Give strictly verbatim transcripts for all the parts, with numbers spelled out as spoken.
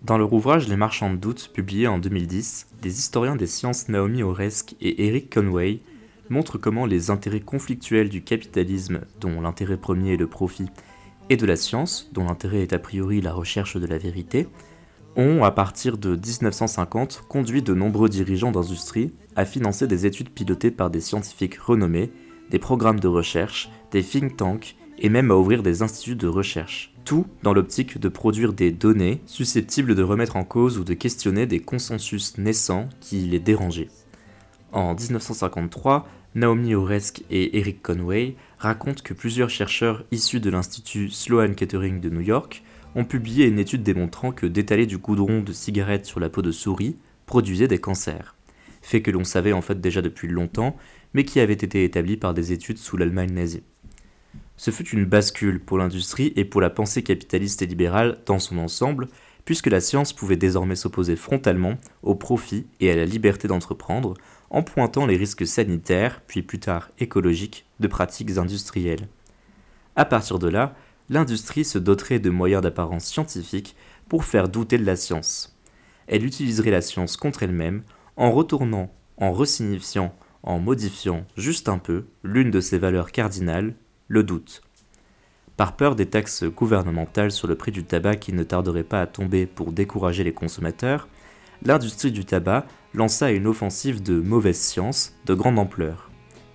Dans leur ouvrage Les marchands de doute, publié en deux mille dix, les historiens des sciences Naomi Oreskes et Eric Conway montrent comment les intérêts conflictuels du capitalisme, dont l'intérêt premier est le profit, et de la science, dont l'intérêt est a priori la recherche de la vérité, ont, à partir de dix-neuf cent cinquante, conduit de nombreux dirigeants d'industrie à financer des études pilotées par des scientifiques renommés, des programmes de recherche, des think tanks et même à ouvrir des instituts de recherche. Tout dans l'optique de produire des données susceptibles de remettre en cause ou de questionner des consensus naissants qui les dérangeaient. En dix-neuf cent cinquante-trois, Naomi Oreskes et Eric Conway racontent que plusieurs chercheurs issus de l'Institut Sloan Kettering de New York ont publié une étude démontrant que d'étaler du goudron de cigarette sur la peau de souris produisait des cancers. Fait que l'on savait en fait déjà depuis longtemps, mais qui avait été établi par des études sous l'Allemagne nazie. Ce fut une bascule pour l'industrie et pour la pensée capitaliste et libérale dans son ensemble, puisque la science pouvait désormais s'opposer frontalement au profit et à la liberté d'entreprendre, en pointant les risques sanitaires, puis plus tard écologiques, de pratiques industrielles. À partir de là, l'industrie se doterait de moyens d'apparence scientifique pour faire douter de la science. Elle utiliserait la science contre elle-même, en retournant, en resignifiant, en modifiant juste un peu l'une de ses valeurs cardinales, le doute. Par peur des taxes gouvernementales sur le prix du tabac qui ne tarderaient pas à tomber pour décourager les consommateurs, l'industrie du tabac lança une offensive de mauvaise science de grande ampleur.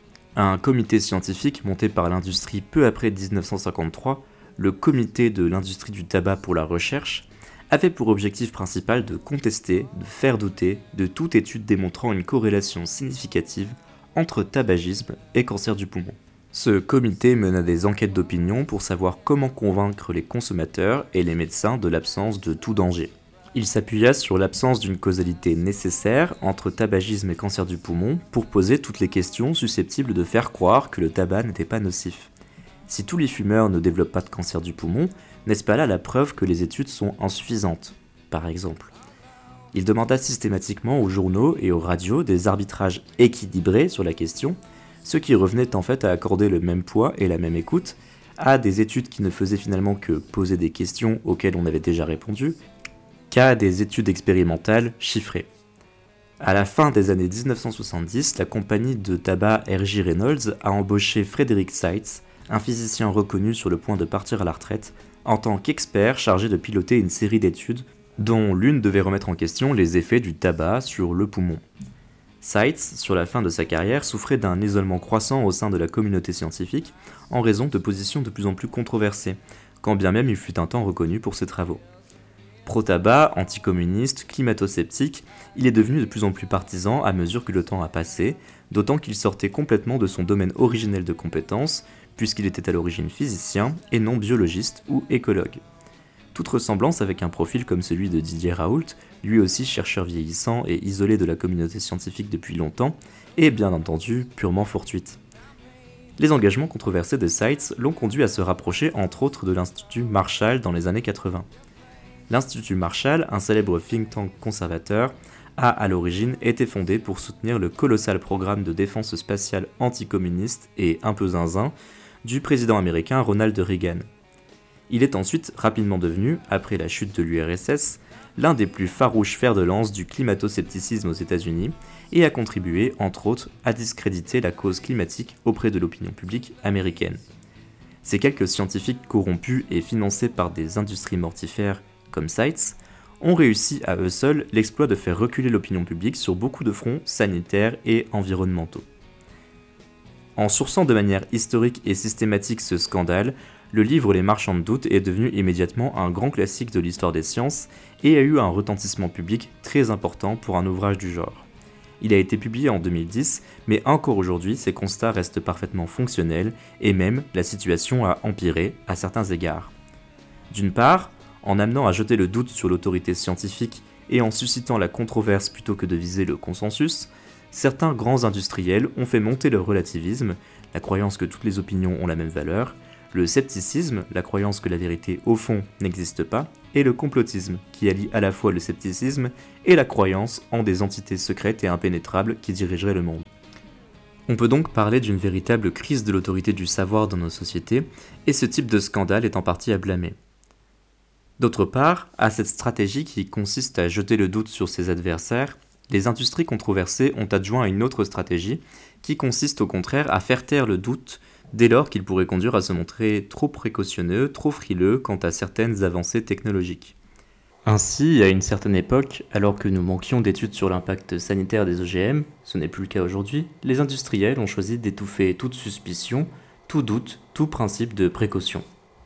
Un comité scientifique monté par l'industrie peu après dix-neuf cent cinquante-trois, le Comité de l'industrie du tabac pour la recherche, avait pour objectif principal de contester, de faire douter de toute étude démontrant une corrélation significative entre tabagisme et cancer du poumon. Ce comité mena des enquêtes d'opinion pour savoir comment convaincre les consommateurs et les médecins de l'absence de tout danger. Il s'appuya sur l'absence d'une causalité nécessaire entre tabagisme et cancer du poumon pour poser toutes les questions susceptibles de faire croire que le tabac n'était pas nocif. Si tous les fumeurs ne développent pas de cancer du poumon, n'est-ce pas là la preuve que les études sont insuffisantes, par exemple ? Il demanda systématiquement aux journaux et aux radios des arbitrages équilibrés sur la question, ce qui revenait en fait à accorder le même poids et la même écoute à des études qui ne faisaient finalement que poser des questions auxquelles on avait déjà répondu, qu'à des études expérimentales chiffrées. À la fin des années dix-neuf cent soixante-dix, la compagnie de tabac R J Reynolds a embauché Frederick Seitz, un physicien reconnu sur le point de partir à la retraite, en tant qu'expert chargé de piloter une série d'études dont l'une devait remettre en question les effets du tabac sur le poumon. Seitz, sur la fin de sa carrière, souffrait d'un isolement croissant au sein de la communauté scientifique en raison de positions de plus en plus controversées, quand bien même il fut un temps reconnu pour ses travaux. Pro-tabac, anticommuniste, climato-sceptique, il est devenu de plus en plus partisan à mesure que le temps a passé, d'autant qu'il sortait complètement de son domaine originel de compétences, puisqu'il était à l'origine physicien et non biologiste ou écologue. Toute ressemblance avec un profil comme celui de Didier Raoult, lui aussi chercheur vieillissant et isolé de la communauté scientifique depuis longtemps, est bien entendu purement fortuite. Les engagements controversés de Seitz l'ont conduit à se rapprocher entre autres de l'Institut Marshall dans les années quatre-vingts. L'Institut Marshall, un célèbre think tank conservateur, a à l'origine été fondé pour soutenir le colossal programme de défense spatiale anticommuniste et un peu zinzin du président américain Ronald Reagan. Il est ensuite rapidement devenu, après la chute de l'U R S S, l'un des plus farouches fers de lance du climato-scepticisme aux États-Unis et a contribué, entre autres, à discréditer la cause climatique auprès de l'opinion publique américaine. Ces quelques scientifiques corrompus et financés par des industries mortifères comme Seitz ont réussi à eux seuls l'exploit de faire reculer l'opinion publique sur beaucoup de fronts sanitaires et environnementaux. En sourçant de manière historique et systématique ce scandale, le livre Les marchands de doute est devenu immédiatement un grand classique de l'histoire des sciences et a eu un retentissement public très important pour un ouvrage du genre. Il a été publié en deux mille dix, mais encore aujourd'hui, ces constats restent parfaitement fonctionnels et même la situation a empiré à certains égards. D'une part, en amenant à jeter le doute sur l'autorité scientifique et en suscitant la controverse plutôt que de viser le consensus, certains grands industriels ont fait monter le relativisme, la croyance que toutes les opinions ont la même valeur, le scepticisme, la croyance que la vérité au fond n'existe pas, et le complotisme, qui allie à la fois le scepticisme et la croyance en des entités secrètes et impénétrables qui dirigeraient le monde. On peut donc parler d'une véritable crise de l'autorité du savoir dans nos sociétés, et ce type de scandale est en partie à blâmer. D'autre part, à cette stratégie qui consiste à jeter le doute sur ses adversaires, les industries controversées ont adjoint une autre stratégie qui consiste au contraire à faire taire le doute dès lors qu'il pourrait conduire à se montrer trop précautionneux, trop frileux quant à certaines avancées technologiques. Ainsi, à une certaine époque, alors que nous manquions d'études sur l'impact sanitaire des O G M, ce n'est plus le cas aujourd'hui, les industriels ont choisi d'étouffer toute suspicion, tout doute, tout principe de précaution.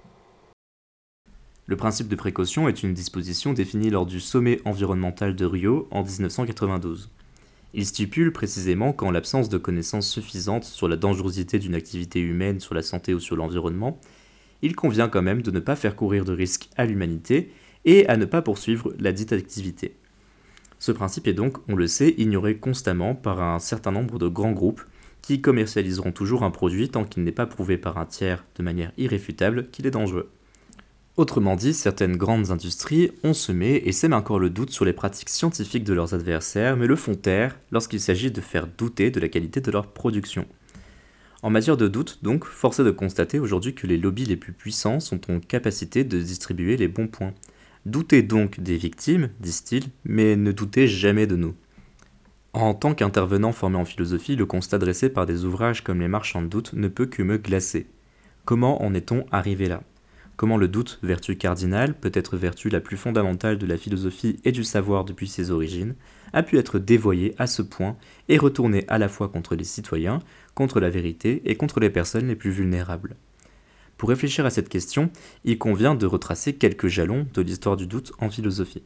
Le principe de précaution est une disposition définie lors du sommet environnemental de Rio en dix-neuf cent quatre-vingt-douze. Il stipule précisément qu'en l'absence de connaissances suffisantes sur la dangerosité d'une activité humaine sur la santé ou sur l'environnement, il convient quand même de ne pas faire courir de risques à l'humanité et à ne pas poursuivre la dite activité. Ce principe est donc, on le sait, ignoré constamment par un certain nombre de grands groupes qui commercialiseront toujours un produit tant qu'il n'est pas prouvé par un tiers de manière irréfutable qu'il est dangereux. Autrement dit, certaines grandes industries ont semé et sèment encore le doute sur les pratiques scientifiques de leurs adversaires, mais le font taire lorsqu'il s'agit de faire douter de la qualité de leur production. En matière de doute, donc, force est de constater aujourd'hui que les lobbies les plus puissants sont en capacité de distribuer les bons points. Doutez donc des victimes, disent-ils, mais ne doutez jamais de nous. En tant qu'intervenant formé en philosophie, le constat dressé par des ouvrages comme Les Marchands de doute ne peut que me glacer. Comment en est-on arrivé là ? Comment le doute, vertu cardinale, peut-être vertu la plus fondamentale de la philosophie et du savoir depuis ses origines, a pu être dévoyé à ce point et retourné à la fois contre les citoyens, contre la vérité et contre les personnes les plus vulnérables. Pour réfléchir à cette question, il convient de retracer quelques jalons de l'histoire du doute en philosophie.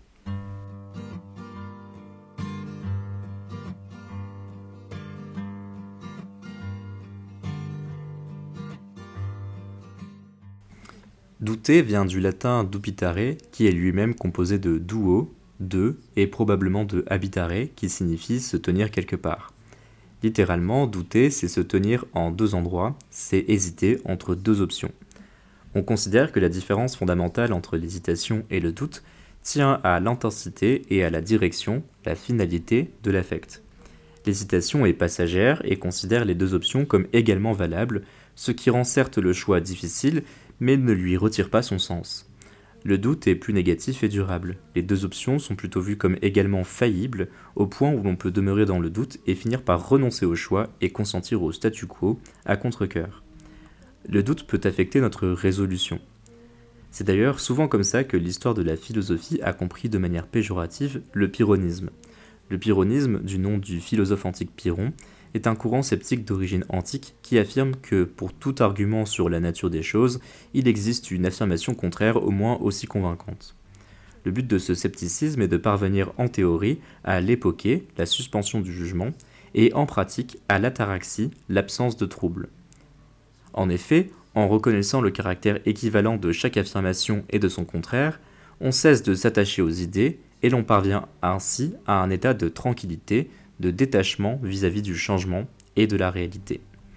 Douter vient du latin dubitare, qui est lui-même composé de duo, de, et probablement de habitare, qui signifie se tenir quelque part. Littéralement, douter, c'est se tenir en deux endroits, c'est hésiter entre deux options. On considère que la différence fondamentale entre l'hésitation et le doute tient à l'intensité et à la direction, la finalité de l'affect. L'hésitation est passagère et considère les deux options comme également valables, ce qui rend certes le choix difficile, mais ne lui retire pas son sens. Le doute est plus négatif et durable. Les deux options sont plutôt vues comme également faillibles, au point où l'on peut demeurer dans le doute et finir par renoncer au choix et consentir au statu quo, à contre-cœur. Le doute peut affecter notre résolution. C'est d'ailleurs souvent comme ça que l'histoire de la philosophie a compris de manière péjorative le pyrrhonisme. Le pyrrhonisme, du nom du philosophe antique Pyrrhon, est un courant sceptique d'origine antique qui affirme que, pour tout argument sur la nature des choses, il existe une affirmation contraire au moins aussi convaincante. Le but de ce scepticisme est de parvenir en théorie à l'époquer, la suspension du jugement, et en pratique à l'ataraxie, l'absence de trouble. En effet, en reconnaissant le caractère équivalent de chaque affirmation et de son contraire, on cesse de s'attacher aux idées et l'on parvient ainsi à un état de tranquillité, de détachement vis-à-vis du changement et de la réalité.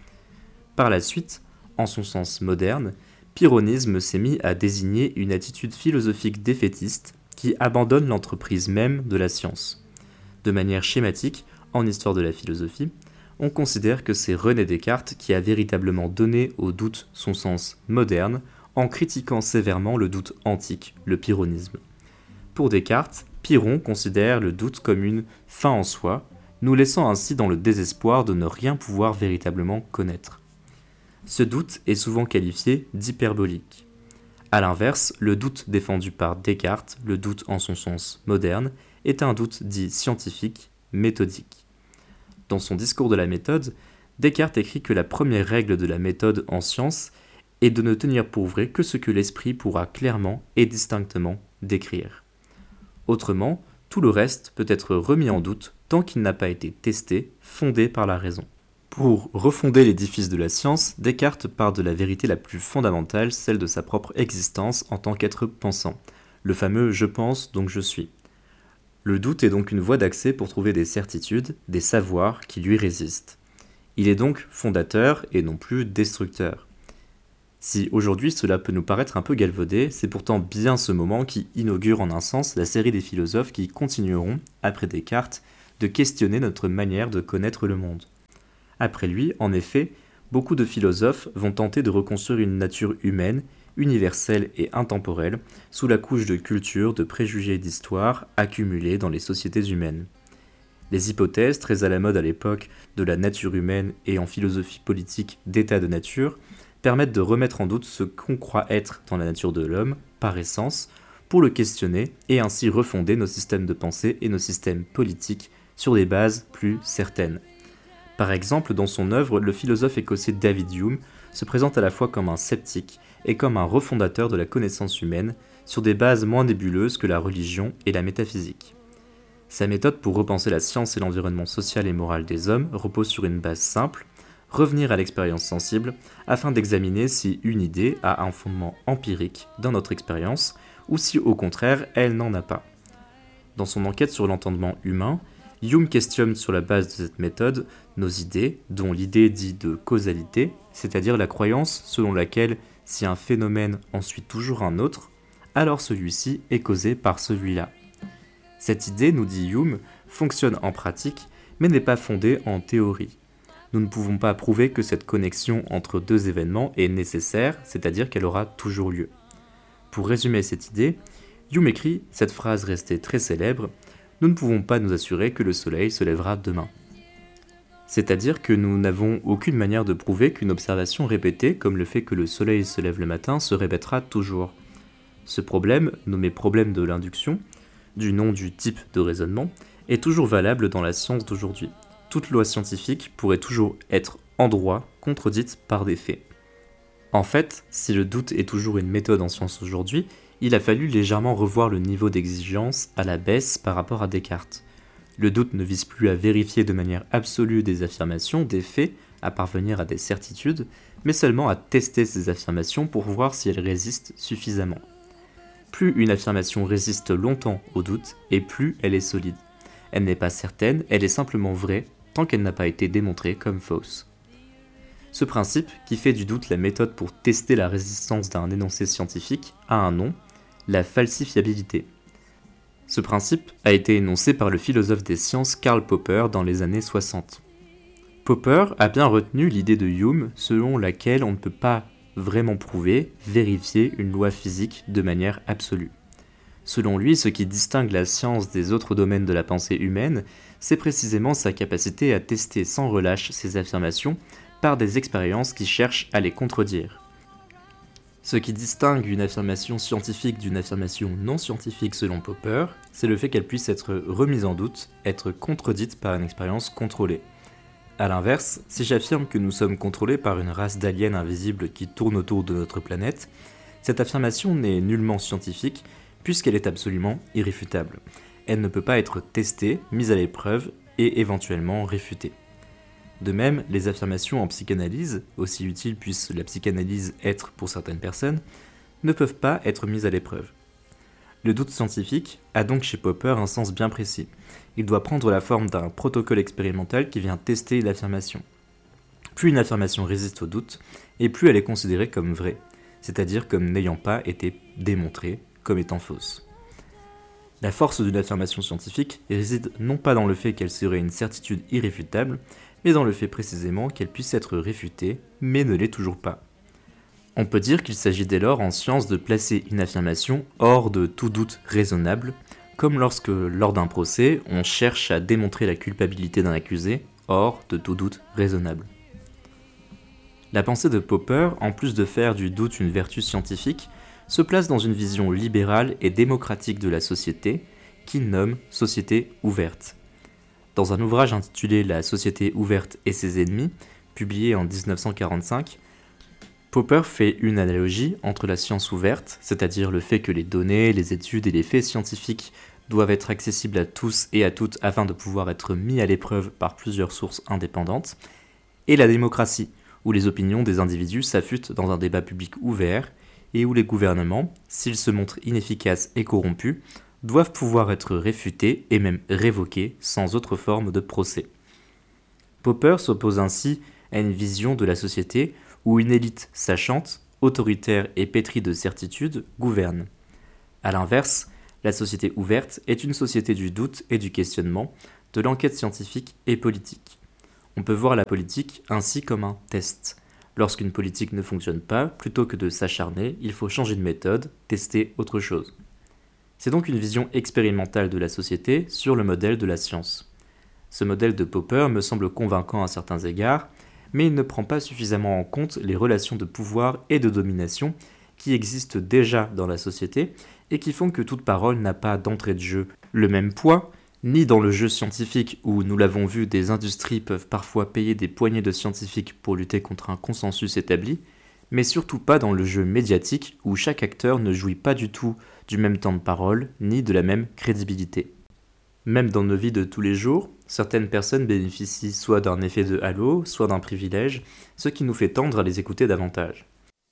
Par la suite, en son sens moderne, pyrrhonisme s'est mis à désigner une attitude philosophique défaitiste qui abandonne l'entreprise même de la science. De manière schématique, en histoire de la philosophie, on considère que c'est René Descartes qui a véritablement donné au doute son sens moderne en critiquant sévèrement le doute antique, le pyrrhonisme. Pour Descartes, Pyrrhon considère le doute comme une fin en soi, nous laissant ainsi dans le désespoir de ne rien pouvoir véritablement connaître. Ce doute est souvent qualifié d'hyperbolique. A l'inverse, le doute défendu par Descartes, le doute en son sens moderne, est un doute dit scientifique, méthodique. Dans son discours de la méthode, Descartes écrit que la première règle de la méthode en science est de ne tenir pour vrai que ce que l'esprit pourra clairement et distinctement décrire. Autrement, tout le reste peut être remis en doute tant qu'il n'a pas été testé, fondé par la raison. Pour refonder l'édifice de la science, Descartes part de la vérité la plus fondamentale, celle de sa propre existence en tant qu'être pensant, le fameux « je pense, donc je suis ». Le doute est donc une voie d'accès pour trouver des certitudes, des savoirs qui lui résistent. Il est donc fondateur et non plus destructeur. Si aujourd'hui cela peut nous paraître un peu galvaudé, c'est pourtant bien ce moment qui inaugure en un sens la série des philosophes qui continueront, après Descartes, de questionner notre manière de connaître le monde. Après lui, en effet, beaucoup de philosophes vont tenter de reconstruire une nature humaine universelle et intemporelle, sous la couche de culture, de préjugés et d'histoire accumulés dans les sociétés humaines. Les hypothèses, très à la mode à l'époque de la nature humaine et en philosophie politique d'état de nature, permettent de remettre en doute ce qu'on croit être dans la nature de l'homme, par essence, pour le questionner et ainsi refonder nos systèmes de pensée et nos systèmes politiques sur des bases plus certaines. Par exemple, dans son œuvre, le philosophe écossais David Hume se présente à la fois comme un sceptique et comme un refondateur de la connaissance humaine sur des bases moins nébuleuses que la religion et la métaphysique. Sa méthode pour repenser la science et l'environnement social et moral des hommes repose sur une base simple, revenir à l'expérience sensible afin d'examiner si une idée a un fondement empirique dans notre expérience ou si au contraire elle n'en a pas. Dans son enquête sur l'entendement humain, Hume questionne sur la base de cette méthode nos idées, dont l'idée dite de causalité, c'est-à-dire la croyance selon laquelle si un phénomène en suit toujours un autre, alors celui-ci est causé par celui-là. Cette idée, nous dit Hume, fonctionne en pratique, mais n'est pas fondée en théorie. Nous ne pouvons pas prouver que cette connexion entre deux événements est nécessaire, c'est-à-dire qu'elle aura toujours lieu. Pour résumer cette idée, Hume écrit cette phrase restée très célèbre: « Nous ne pouvons pas nous assurer que le soleil se lèvera demain ». C'est-à-dire que nous n'avons aucune manière de prouver qu'une observation répétée, comme le fait que le soleil se lève le matin, se répétera toujours. Ce problème, nommé problème de l'induction, du nom du type de raisonnement, est toujours valable dans la science d'aujourd'hui. Toute loi scientifique pourrait toujours être en droit contredite par des faits. En fait, si le doute est toujours une méthode en science aujourd'hui, il a fallu légèrement revoir le niveau d'exigence à la baisse par rapport à Descartes. Le doute ne vise plus à vérifier de manière absolue des affirmations, des faits, à parvenir à des certitudes, mais seulement à tester ces affirmations pour voir si elles résistent suffisamment. Plus une affirmation résiste longtemps au doute, et plus elle est solide. Elle n'est pas certaine, elle est simplement vraie, tant qu'elle n'a pas été démontrée comme fausse. Ce principe, qui fait du doute la méthode pour tester la résistance d'un énoncé scientifique, a un nom, la falsifiabilité. Ce principe a été énoncé par le philosophe des sciences Karl Popper dans les années soixante. Popper a bien retenu l'idée de Hume selon laquelle on ne peut pas vraiment prouver, vérifier une loi physique de manière absolue. Selon lui, ce qui distingue la science des autres domaines de la pensée humaine, c'est précisément sa capacité à tester sans relâche ses affirmations par des expériences qui cherchent à les contredire. Ce qui distingue une affirmation scientifique d'une affirmation non scientifique selon Popper, c'est le fait qu'elle puisse être remise en doute, être contredite par une expérience contrôlée. A l'inverse, si j'affirme que nous sommes contrôlés par une race d'aliens invisibles qui tourne autour de notre planète, cette affirmation n'est nullement scientifique puisqu'elle est absolument irréfutable. Elle ne peut pas être testée, mise à l'épreuve et éventuellement réfutée. De même, les affirmations en psychanalyse, aussi utiles puisse la psychanalyse être pour certaines personnes, ne peuvent pas être mises à l'épreuve. Le doute scientifique a donc chez Popper un sens bien précis. Il doit prendre la forme d'un protocole expérimental qui vient tester l'affirmation. Plus une affirmation résiste au doute, et plus elle est considérée comme vraie, c'est-à-dire comme n'ayant pas été démontrée comme étant fausse. La force d'une affirmation scientifique réside non pas dans le fait qu'elle serait une certitude irréfutable, mais dans le fait précisément qu'elle puisse être réfutée, mais ne l'est toujours pas. On peut dire qu'il s'agit dès lors en science de placer une affirmation hors de tout doute raisonnable, comme lorsque, lors d'un procès, on cherche à démontrer la culpabilité d'un accusé, hors de tout doute raisonnable. La pensée de Popper, en plus de faire du doute une vertu scientifique, se place dans une vision libérale et démocratique de la société, qu'il nomme « société ouverte ». Dans un ouvrage intitulé « La société ouverte et ses ennemis », publié en dix-neuf cent quarante-cinq, Popper fait une analogie entre la science ouverte, c'est-à-dire le fait que les données, les études et les faits scientifiques doivent être accessibles à tous et à toutes afin de pouvoir être mis à l'épreuve par plusieurs sources indépendantes, et la démocratie, où les opinions des individus s'affûtent dans un débat public ouvert, et où les gouvernements, s'ils se montrent inefficaces et corrompus, doivent pouvoir être réfutés et même révoqués sans autre forme de procès. Popper s'oppose ainsi à une vision de la société où une élite sachante, autoritaire et pétrie de certitudes gouverne. A l'inverse, la société ouverte est une société du doute et du questionnement, de l'enquête scientifique et politique. On peut voir la politique ainsi comme un test. Lorsqu'une politique ne fonctionne pas, plutôt que de s'acharner, il faut changer de méthode, tester autre chose. C'est donc une vision expérimentale de la société sur le modèle de la science. Ce modèle de Popper me semble convaincant à certains égards, mais il ne prend pas suffisamment en compte les relations de pouvoir et de domination qui existent déjà dans la société et qui font que toute parole n'a pas d'entrée de jeu le même poids, ni dans le jeu scientifique où, nous l'avons vu, des industries peuvent parfois payer des poignées de scientifiques pour lutter contre un consensus établi, mais surtout pas dans le jeu médiatique où chaque acteur ne jouit pas du tout du même temps de parole, ni de la même crédibilité. Même dans nos vies de tous les jours, certaines personnes bénéficient soit d'un effet de halo, soit d'un privilège, ce qui nous fait tendre à les écouter davantage.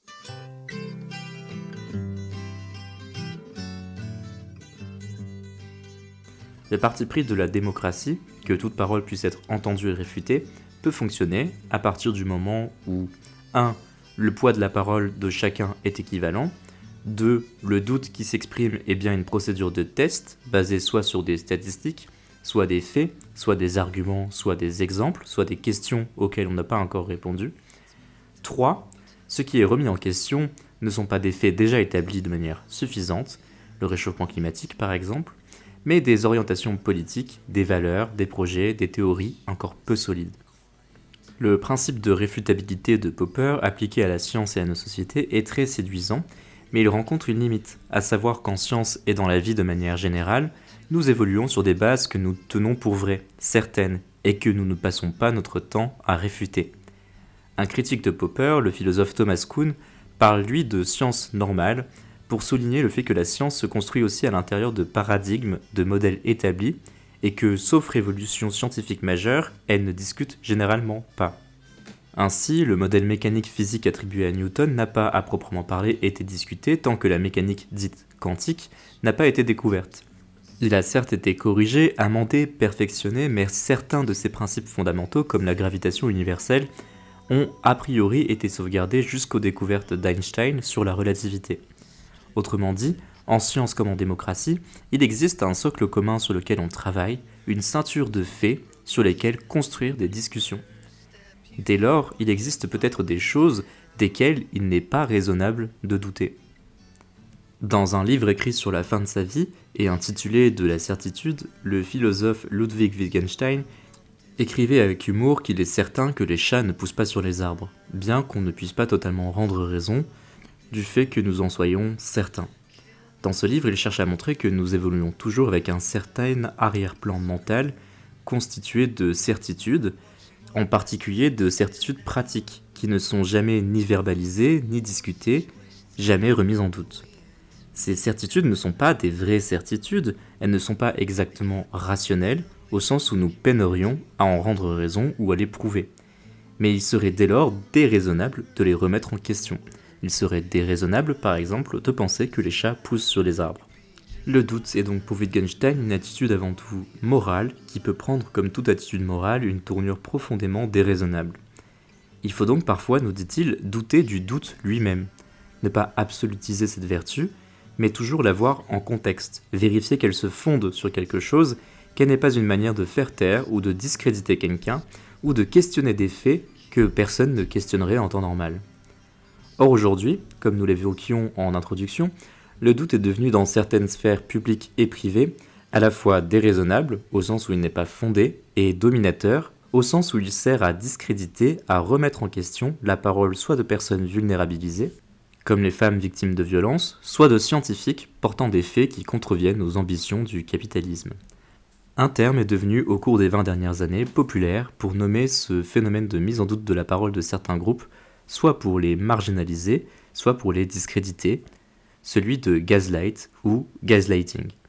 Le parti pris de la démocratie, que toute parole puisse être entendue et réfutée, peut fonctionner à partir du moment où un. Le poids de la parole de chacun est équivalent, deux. Le doute qui s'exprime est bien une procédure de test, basée soit sur des statistiques, soit des faits, soit des arguments, soit des exemples, soit des questions auxquelles on n'a pas encore répondu. trois. Ce qui est remis en question ne sont pas des faits déjà établis de manière suffisante, le réchauffement climatique par exemple, mais des orientations politiques, des valeurs, des projets, des théories encore peu solides. Le principe de réfutabilité de Popper appliqué à la science et à nos sociétés est très séduisant, mais il rencontre une limite, à savoir qu'en science et dans la vie de manière générale, nous évoluons sur des bases que nous tenons pour vraies, certaines, et que nous ne passons pas notre temps à réfuter. Un critique de Popper, le philosophe Thomas Kuhn, parle lui de science normale, pour souligner le fait que la science se construit aussi à l'intérieur de paradigmes, de modèles établis, et que, sauf révolution scientifique majeure, elle ne discute généralement pas. Ainsi, le modèle mécanique physique attribué à Newton n'a pas, à proprement parler, été discuté tant que la mécanique dite quantique n'a pas été découverte. Il a certes été corrigé, amendé, perfectionné, mais certains de ses principes fondamentaux, comme la gravitation universelle, ont a priori été sauvegardés jusqu'aux découvertes d'Einstein sur la relativité. Autrement dit, en science comme en démocratie, il existe un socle commun sur lequel on travaille, une ceinture de faits sur lesquels construire des discussions. Dès lors, il existe peut-être des choses desquelles il n'est pas raisonnable de douter. Dans un livre écrit sur la fin de sa vie et intitulé « De la certitude », le philosophe Ludwig Wittgenstein écrivait avec humour qu'il est certain que les chats ne poussent pas sur les arbres, bien qu'on ne puisse pas totalement rendre raison du fait que nous en soyons certains. Dans ce livre, il cherche à montrer que nous évoluons toujours avec un certain arrière-plan mental constitué de certitudes, en particulier de certitudes pratiques, qui ne sont jamais ni verbalisées, ni discutées, jamais remises en doute. Ces certitudes ne sont pas des vraies certitudes, elles ne sont pas exactement rationnelles, au sens où nous peinerions à en rendre raison ou à les prouver. Mais il serait dès lors déraisonnable de les remettre en question. Il serait déraisonnable, par exemple, de penser que les chats poussent sur les arbres. Le doute est donc pour Wittgenstein une attitude avant tout morale qui peut prendre, comme toute attitude morale, une tournure profondément déraisonnable. Il faut donc parfois, nous dit-il, douter du doute lui-même. Ne pas absolutiser cette vertu, mais toujours la voir en contexte, vérifier qu'elle se fonde sur quelque chose, qu'elle n'est pas une manière de faire taire ou de discréditer quelqu'un, ou de questionner des faits que personne ne questionnerait en temps normal. Or aujourd'hui, comme nous l'évoquions en introduction, le doute est devenu dans certaines sphères publiques et privées à la fois déraisonnable, au sens où il n'est pas fondé, et dominateur, au sens où il sert à discréditer, à remettre en question la parole soit de personnes vulnérabilisées, comme les femmes victimes de violences, soit de scientifiques portant des faits qui contreviennent aux ambitions du capitalisme. Un terme est devenu, au cours des vingt dernières années, populaire pour nommer ce phénomène de mise en doute de la parole de certains groupes, soit pour les marginaliser, soit pour les discréditer, celui de gaslight ou gaslighting.